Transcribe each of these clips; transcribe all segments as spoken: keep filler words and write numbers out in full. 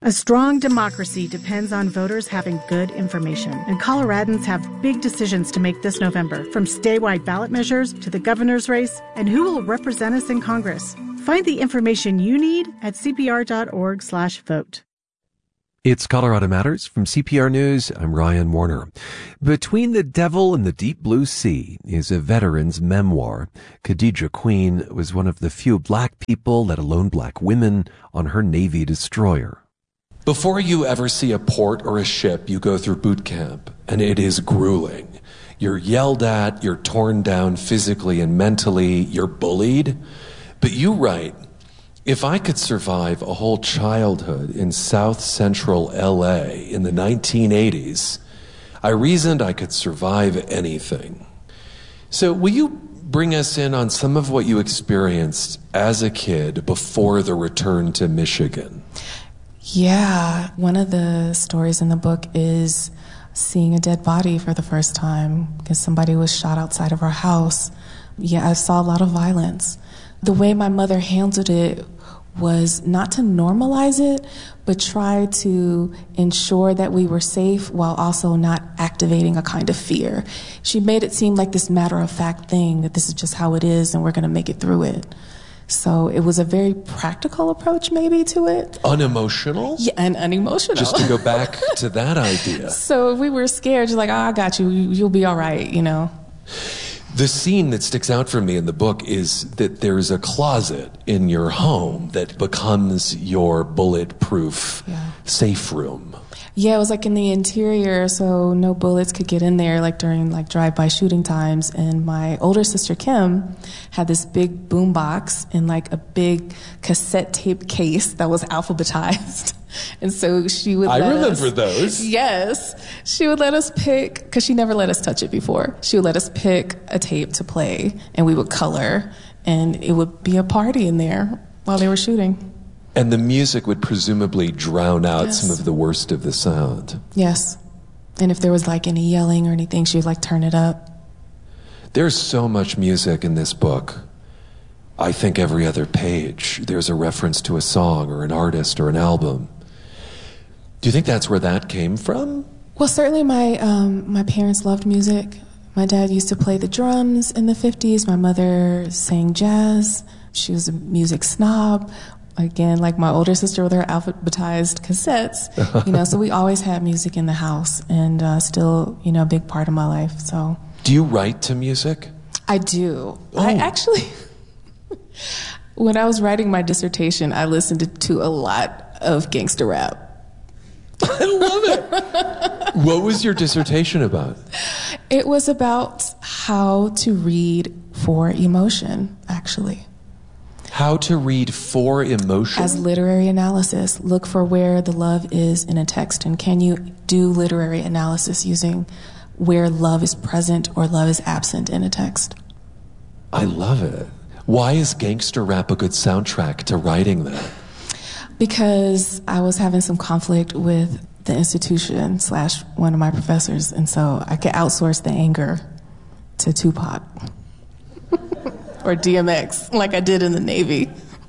A strong democracy depends on voters having good information, and Coloradans have big decisions to make this November, from statewide ballot measures to the governor's race and who will represent us in Congress. Find the information you need at c p r dot org slash vote. It's Colorado Matters from C P R News. I'm Ryan Warner. Between the Devil and the Deep Blue Sea is a veteran's memoir. Khadija Queen was one of the few black people, let alone black women, on her Navy destroyer. Before you ever see a port or a ship, you go through boot camp, and it is grueling. You're yelled at, you're torn down physically and mentally, you're bullied. But you write, if I could survive a whole childhood in South Central L A in the nineteen eighties, I reasoned I could survive anything. So will you bring us in on some of what you experienced as a kid before the return to Michigan? Yeah, one of the stories in the book is seeing a dead body for the first time because somebody was shot outside of our house. Yeah, I saw a lot of violence. The way my mother handled it was not to normalize it, but try to ensure that we were safe while also not activating a kind of fear. She made it seem like this matter-of-fact thing, that this is just how it is and we're going to make it through it. So it was a very practical approach maybe to it. Unemotional? Yeah, and unemotional. Just to go back to that idea. So if we were scared, you're like, oh, I got you. You'll be all right, you know. The scene that sticks out for me in the book is that there's a closet in your home that becomes your bulletproof yeah. safe room. Yeah, it was like in the interior, so no bullets could get in there, like during like drive-by shooting times. And my older sister Kim had this big boom box in like a big cassette tape case that was alphabetized. And so she would I let remember us, those. Yes. She would let us pick, because she never let us touch it before. She would let us pick a tape to play, and we would color, and it would be a party in there while they were shooting. And the music would presumably drown out Yes. some of the worst of the sound. Yes. And if there was like any yelling or anything, she would like turn it up. There's so much music in this book. I think every other page there's a reference to a song or an artist or an album. Do you think that's where that came from? Well, certainly my um, my parents loved music. My dad used to play the drums in the fifties. My mother sang jazz. She was a music snob. Again, like my older sister with her alphabetized cassettes, you know, so we always had music in the house, and uh, still, you know, a big part of my life, so. Do you write to music? I do. Oh. I actually, when I was writing my dissertation, I listened to, to a lot of gangster rap. I love it. What was your dissertation about? It was about how to read for emotion, actually. How to read for emotion? As literary analysis, look for where the love is in a text, and can you do literary analysis using where love is present or love is absent in a text? I love it. Why is gangster rap a good soundtrack to writing that? Because I was having some conflict with the institution slash one of my professors, and so I could outsource the anger to Tupac. Or D M X, like I did in the Navy.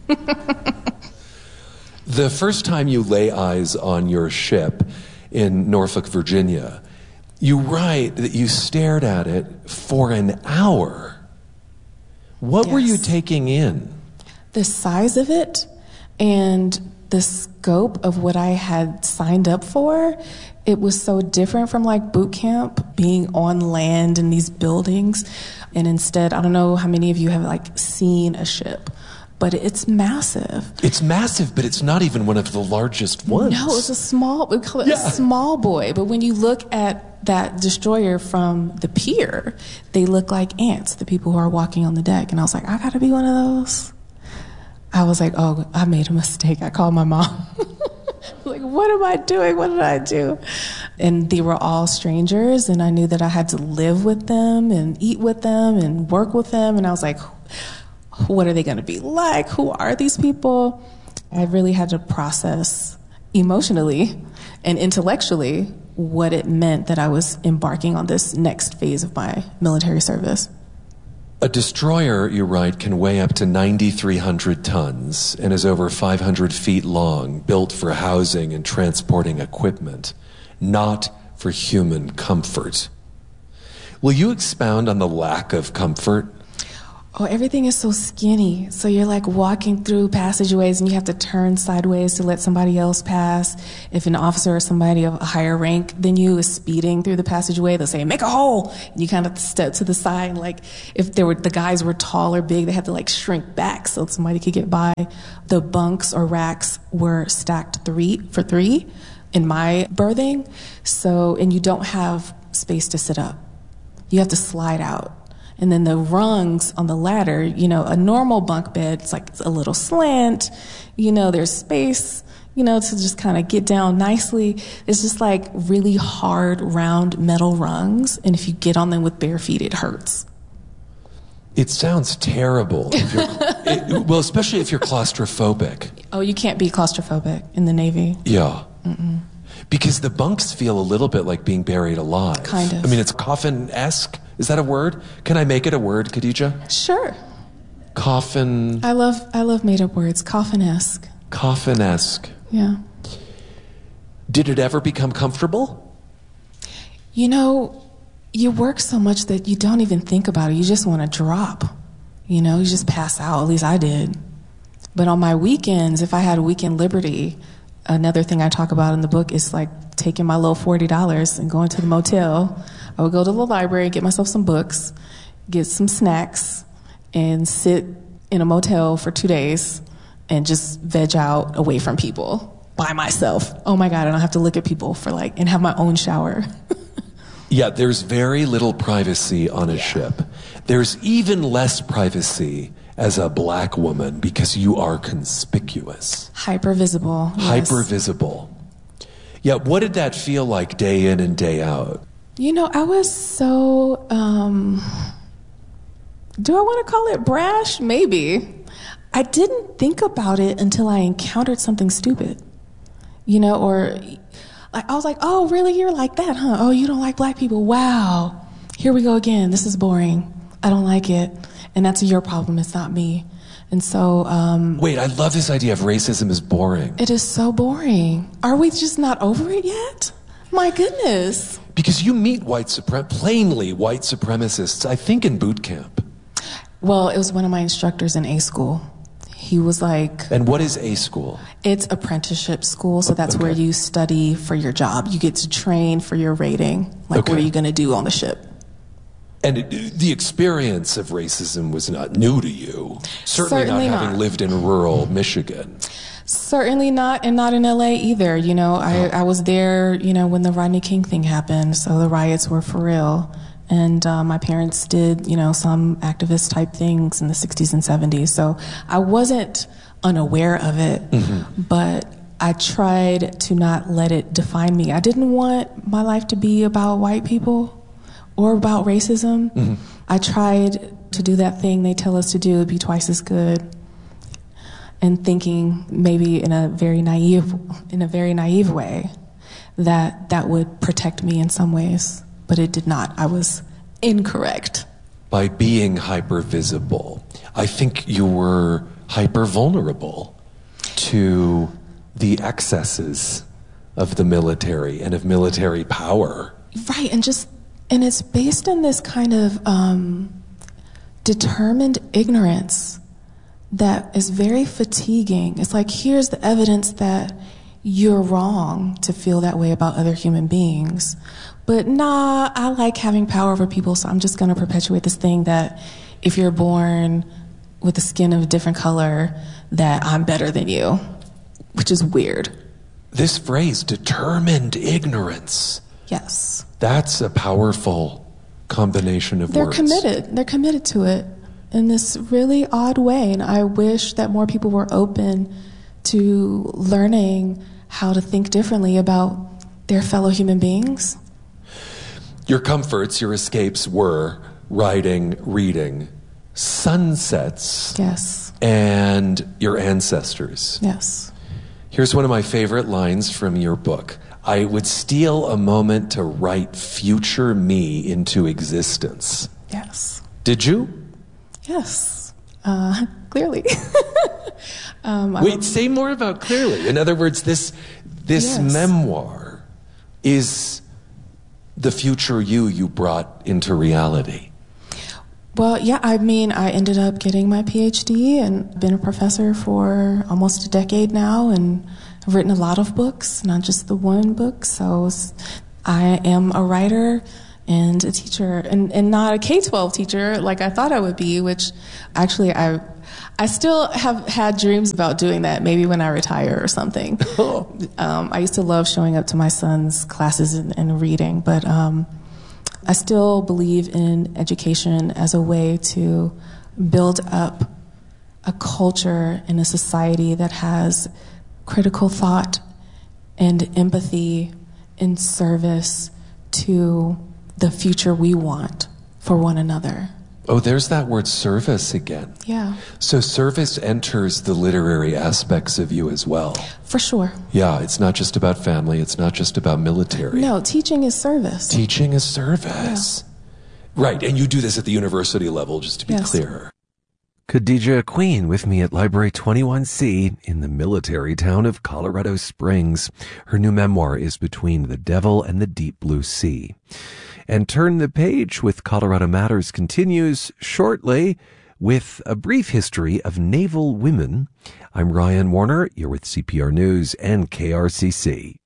The first time you lay eyes on your ship in Norfolk, Virginia, you write that you stared at it for an hour. What Yes. were you taking in? The size of it and the scope of what I had signed up for, it was so different from like boot camp, being on land in these buildings. And instead, I don't know how many of you have like seen a ship, but it's massive. It's massive, but it's not even one of the largest ones. No, it's a small, we call it Yeah. a small boy. But when you look at that destroyer from the pier, they look like ants, the people who are walking on the deck. And I was like, I gotta be one of those. I was like, oh, I made a mistake. I called my mom. Like, what am I doing? What did I do? And they were all strangers, and I knew that I had to live with them and eat with them and work with them. And I was like, what are they going to be like? Who are these people? I really had to process emotionally and intellectually what it meant that I was embarking on this next phase of my military service. A destroyer, you write, can weigh up to nine thousand three hundred tons and is over five hundred feet long, built for housing and transporting equipment, not for human comfort. Will you expound on the lack of comfort? Oh, everything is so skinny. So you're like walking through passageways and you have to turn sideways to let somebody else pass. If an officer or somebody of a higher rank than you is speeding through the passageway, they'll say, make a hole. And you kind of step to the side. And like if there were, the guys were tall or big, they had to like shrink back so somebody could get by. The bunks or racks were stacked three for three in my berthing. So, and you don't have space to sit up. You have to slide out. And then the rungs on the ladder, you know, a normal bunk bed, it's like a little slant, you know, there's space, you know, to just kind of get down nicely. It's just like really hard, round metal rungs. And if you get on them with bare feet, it hurts. It sounds terrible. If you're, it, well, especially if you're claustrophobic. Oh, you can't be claustrophobic in the Navy. Yeah. Mm-mm. Because the bunks feel a little bit like being buried alive. Kind of. I mean, it's coffin-esque. Is that a word? Can I make it a word, Khadija? Sure. Coffin. I love I love made-up words. Coffin-esque. Coffin-esque. Yeah. Did it ever become comfortable? You know, you work so much that you don't even think about it. You just want to drop. You know, you just pass out. At least I did. But on my weekends, if I had a weekend liberty, another thing I talk about in the book is like taking my little forty dollars and going to the motel. I would go to the library, get myself some books, get some snacks, and sit in a motel for two days and just veg out away from people by myself. Oh my God, I don't have to look at people for like, and have my own shower. Yeah, there's very little privacy on a Yeah. ship. There's even less privacy as a black woman because you are conspicuous. Hyper visible. Yes. Hyper visible. Yeah, what did that feel like day in and day out? You know, I was so, um, do I want to call it brash? Maybe. I didn't think about it until I encountered something stupid, you know, or like, I was like, oh, really? You're like that, huh? Oh, you don't like black people? Wow. Here we go again. This is boring. I don't like it. And that's your problem. It's not me. And so, um, Wait, I love this idea of racism is boring. it is so boring. Are we just not over it yet? My goodness. Because you meet white supre- plainly white supremacists, I think, in boot camp. Well, it was one of my instructors in A school. He was like, And what is A school? it's apprenticeship school, so that's Okay. where you study for your job. You get to train for your rating. Like, Okay. what are you going to do on the ship? And it, the experience of racism was not new to you. Certainly, Certainly not having not. lived in rural Michigan. Certainly not, and not in L A either. You know, I, I was there, you know, when the Rodney King thing happened, so the riots were for real. And uh, my parents did, you know, some activist type things in the sixties and seventies. So I wasn't unaware of it, mm-hmm. but I tried to not let it define me. I didn't want my life to be about white people or about racism. Mm-hmm. I tried to do that thing they tell us to do, be twice as good. And thinking maybe in a very naive, in a very naive way, that that would protect me in some ways, but it did not. I was incorrect. By being hyper visible, I think you were hyper vulnerable to the excesses of the military and of military power. Right, and just and it's based on this kind of um, determined ignorance that is very fatiguing. It's like, here's the evidence that you're wrong to feel that way about other human beings. But nah, I like having power over people, so I'm just going to perpetuate this thing that if you're born with the skin of a different color, that I'm better than you, which is weird. This phrase, determined ignorance. Yes. That's a powerful combination of They're words. committed. They're committed to it in this really odd way. And I wish that more people were open to learning how to think differently about their fellow human beings. Your comforts, your escapes were writing, reading, sunsets, Yes. and your ancestors. Yes. Here's one of my favorite lines from your book. I would steal a moment to write future me into existence. Yes. Did you? Yes, uh, clearly. um, Wait, say more about clearly. In other words, this this Yes. memoir is the future you you brought into reality. Well, yeah, I mean, I ended up getting my P H D and been a professor for almost a decade now, and I've written a lot of books, not just the one book. So I am a writer and a teacher, and, and not a K twelve teacher like I thought I would be, which actually I I still have had dreams about doing that, maybe when I retire or something. um, I used to love showing up to my son's classes and, and reading, but um, I still believe in education as a way to build up a culture and a society that has critical thought and empathy in service to the future we want for one another. Oh, there's that word service again. Yeah, So service enters the literary aspects of you as well. for sure. Yeah, it's not just about family, it's not just about military. No, teaching is service. Teaching is service. Right, and you do this at the university level, just to be Yes. clear. Khadija Queen with me at Library twenty-one C in the military town of Colorado Springs. Her new memoir is Between the Devil and the Deep Blue Sea. And Turn the Page with Colorado Matters continues shortly with a brief history of naval women. I'm Ryan Warner. You're with C P R News and K R C C.